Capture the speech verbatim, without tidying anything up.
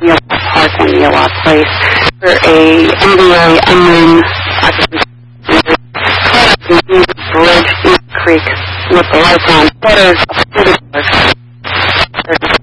Neowar Park and Neowar Place, where a M B A unknown occupancy bridge in the creek with the lights on. What is a